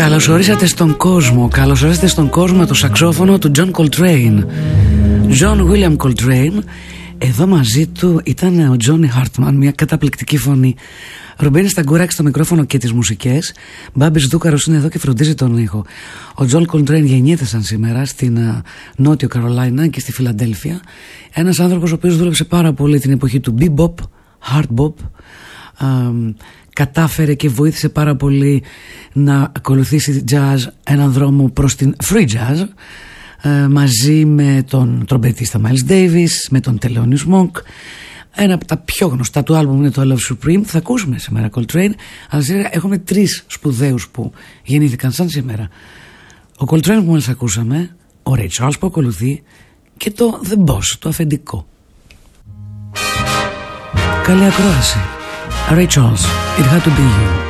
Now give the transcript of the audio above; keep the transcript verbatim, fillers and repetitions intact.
Καλώς ορίσατε στον κόσμο. Καλώς ορίσατε στον κόσμο το σαξόφωνο του John Coltrane. John William Coltrane. Εδώ μαζί του ήταν ο Johnny Hartman, μια καταπληκτική φωνή. Ρουμπένι Σταγκουράκη στο μικρόφωνο και τις μουσικές. Μπάμπης Δούκαρος είναι εδώ και φροντίζει τον ήχο. Ο John Coltrane γεννιέται σαν σήμερα στην uh, Νότιο Καρολάινα και στη Φιλαντέλφια. Ένας άνθρωπος ο οποίος δούλεψε πάρα πολύ την εποχή του bebop, hard bop. Uh, κατάφερε και βοήθησε πάρα πολύ να ακολουθήσει jazz έναν δρόμο προς την free jazz, ε, μαζί με τον τρομπετίστα Miles Davis, με τον Thelonious Monk. Ένα από τα πιο γνωστά του άλμπουμ είναι το I Love Supreme. Θα ακούσουμε σήμερα Coltrane, αλλά σήμερα έχουμε τρεις σπουδαίους που γεννήθηκαν σαν σήμερα. Ο Coltrane που μόλις ακούσαμε, ο Ray Charles που ακολουθεί και το The Boss, το αφεντικό. Καλή ακρόαση. Ray Charles, It Had To Be You.